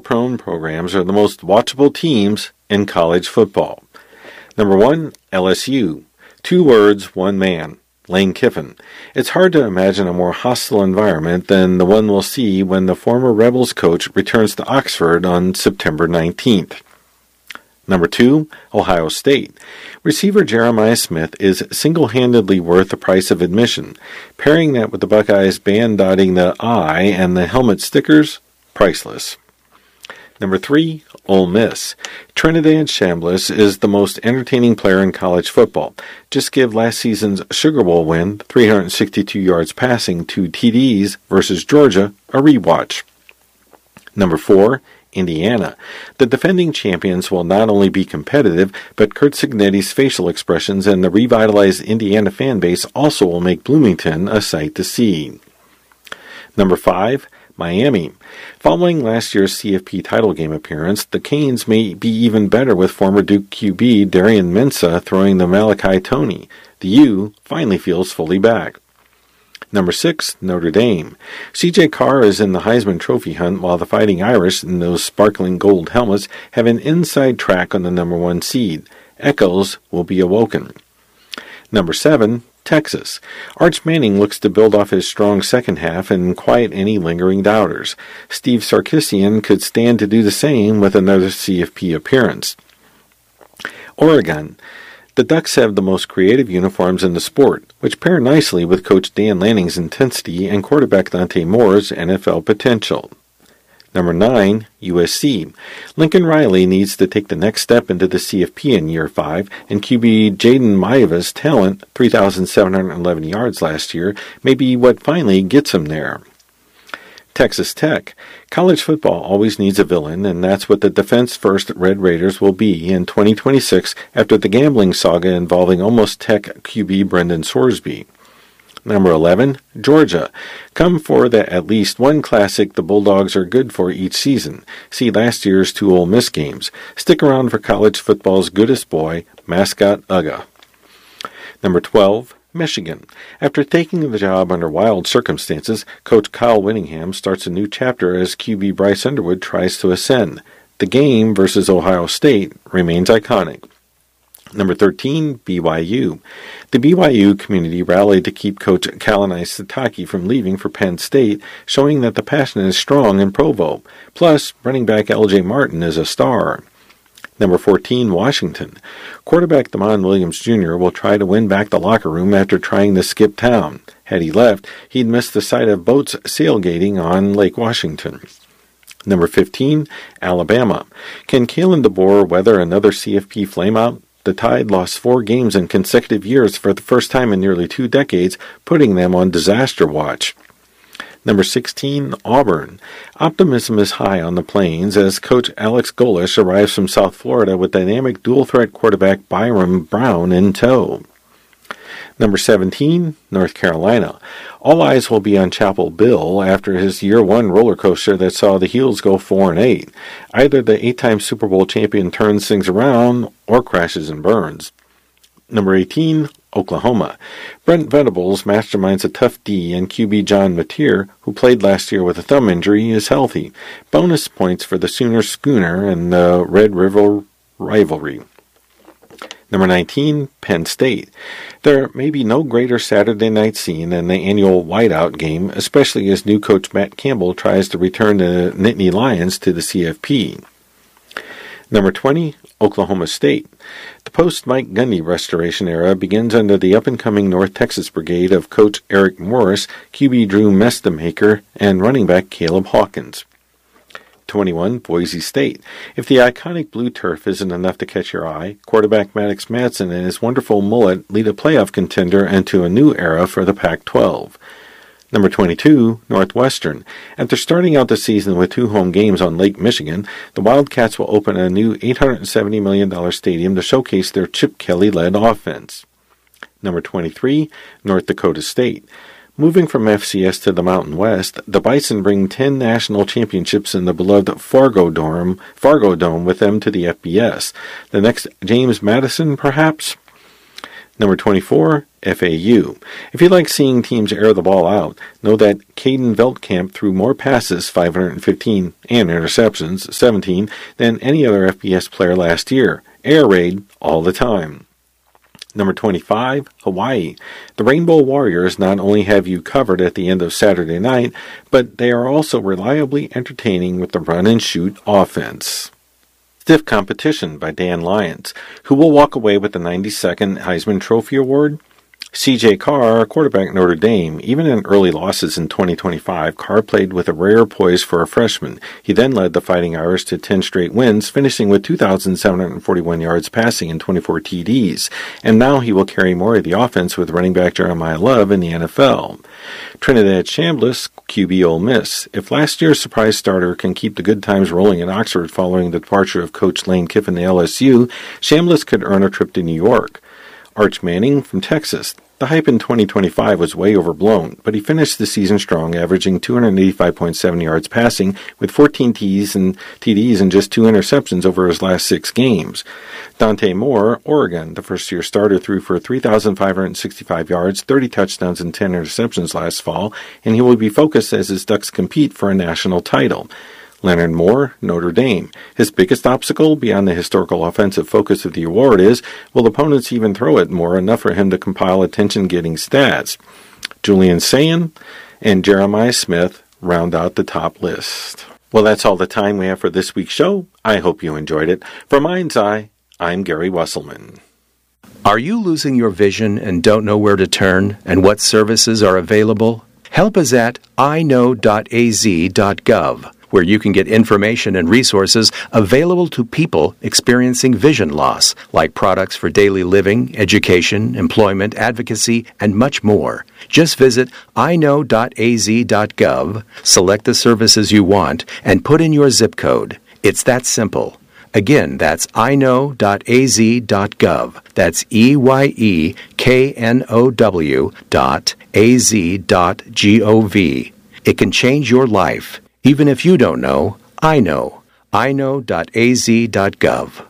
injury-prone programs are the most watchable teams in college football. Number 1, LSU. 2 words, 1 man. Lane Kiffin. It's hard to imagine a more hostile environment than the one we'll see when the former Rebels coach returns to Oxford on September 19th. Number 2, Ohio State. Receiver Jeremiah Smith is single-handedly worth the price of admission. Pairing that with the Buckeyes band-dotting the I and the helmet stickers, priceless. Number 3, Ole Miss. Trinidad Chambliss is the most entertaining player in college football. Just give last season's Sugar Bowl win, 362 yards passing, 2 TDs versus Georgia, a rewatch. Number 4, Indiana. The defending champions will not only be competitive, but Curt Cignetti's facial expressions and the revitalized Indiana fan base also will make Bloomington a sight to see. Number 5, Miami. Following last year's CFP title game appearance, the Canes may be even better with former Duke QB Darian Mensah throwing the Malachi Toney. The U finally feels fully back. Number 6, Notre Dame. C.J. Carr is in the Heisman Trophy hunt while the Fighting Irish in those sparkling gold helmets have an inside track on the number 1 seed. Echoes will be awoken. Number 7, Texas. Arch Manning looks to build off his strong second half and quiet any lingering doubters. Steve Sarkisian could stand to do the same with another CFP appearance. Oregon. The Ducks have the most creative uniforms in the sport, which pair nicely with Coach Dan Lanning's intensity and quarterback Dante Moore's NFL potential. Number 9, USC. Lincoln Riley needs to take the next step into the CFP in year 5, and QB Jaden Maiva's talent, 3,711 yards last year, may be what finally gets him there. Texas Tech. College football always needs a villain, and that's what the defense-first Red Raiders will be in 2026 after the gambling saga involving almost Tech QB Brendan Sorsby. Number 11, Georgia. Come for the at least one classic the Bulldogs are good for each season. See last year's 2 Ole Miss games. Stick around for college football's goodest boy, mascot Uga. Number 12, Michigan. After taking the job under wild circumstances, Coach Kyle Whittingham starts a new chapter as QB Bryce Underwood tries to ascend. The game versus Ohio State remains iconic. Number 13, BYU. The BYU community rallied to keep Coach Kalani Sitake from leaving for Penn State, showing that the passion is strong in Provo. Plus, running back L.J. Martin is a star. Number 14, Washington. Quarterback Damon Williams Jr. will try to win back the locker room after trying to skip town. Had he left, he'd missed the sight of boats sailgating on Lake Washington. Number 15, Alabama. Can Kalen DeBoer weather another CFP flameout? The Tide lost 4 games in consecutive years for the first time in nearly 2 decades, putting them on disaster watch. Number 16, Auburn. Optimism is high on the Plains as Coach Alex Golesh arrives from South Florida with dynamic dual-threat quarterback Byram Brown in tow. Number 17, North Carolina. All eyes will be on Chapel Bill after his year 1 roller coaster that saw the Heels go 4-8. Either the 8-time Super Bowl champion turns things around or crashes and burns. Number 18, Oklahoma. Brent Venables masterminds a tough D, and QB John Mateer, who played last year with a thumb injury, is healthy. Bonus points for the Sooner Schooner and the Red River rivalry. Number 19, Penn State. There may be no greater Saturday night scene than the annual whiteout game, especially as new coach Matt Campbell tries to return the Nittany Lions to the CFP. Number 20, Oklahoma State. The post-Mike Gundy restoration era begins under the up-and-coming North Texas brigade of Coach Eric Morris, QB Drew Mestemaker, and running back Caleb Hawkins. 21, Boise State. If the iconic blue turf isn't enough to catch your eye, quarterback Maddox Madsen and his wonderful mullet lead a playoff contender into a new era for the Pac-12. Number 22, Northwestern. After starting out the season with 2 home games on Lake Michigan, the Wildcats will open a new $870 million stadium to showcase their Chip Kelly-led offense. Number 23, North Dakota State. Moving from FCS to the Mountain West, the Bison bring 10 national championships in the beloved Fargo Dome with them to the FBS. The next James Madison, perhaps? Number 24, FAU. If you like seeing teams air the ball out, know that Caden Veldkamp threw more passes, 515, and interceptions, 17, than any other FBS player last year. Air raid all the time. Number 25, Hawaii. The Rainbow Warriors not only have you covered at the end of Saturday night, but they are also reliably entertaining with the run-and-shoot offense. Stiff Competition by Dan Lyons, who will walk away with the 92nd Heisman Trophy Award. C.J. Carr, quarterback Notre Dame. Even in early losses in 2025, Carr played with a rare poise for a freshman. He then led the Fighting Irish to 10 straight wins, finishing with 2,741 yards passing and 24 TDs. And now he will carry more of the offense with running back Jeremiah Love in the NFL. Trinidad Chambliss, QB Ole Miss. If last year's surprise starter can keep the good times rolling in Oxford following the departure of coach Lane Kiffin to LSU, Chambliss could earn a trip to New York. Arch Manning from Texas. The hype in 2025 was way overblown, but he finished the season strong, averaging 285.7 yards passing with 14 TDs and just 2 interceptions over his last 6 games. Dante Moore, Oregon, the first-year starter, threw for 3,565 yards, 30 touchdowns, and 10 interceptions last fall, and he will be focused as his Ducks compete for a national title. Leonard Moore, Notre Dame. His biggest obstacle, beyond the historical offensive focus of the award, is, will opponents even throw at Moore enough for him to compile attention-getting stats? Julian Sayin and Jeremiah Smith round out the top list. Well, that's all the time we have for this week's show. I hope you enjoyed it. For Mind's Eye, I'm Gary Wesselman. Are you losing your vision and don't know where to turn and what services are available? Help is at iknow.az.gov, where you can get information and resources available to people experiencing vision loss, like products for daily living, education, employment, advocacy, and much more. Just visit iknow.az.gov, select the services you want, and put in your zip code. It's that simple. Again, that's iknow.az.gov. That's EYEKNOW.az.gov. It can change your life. Even if you don't know, I know. iknow.az.gov.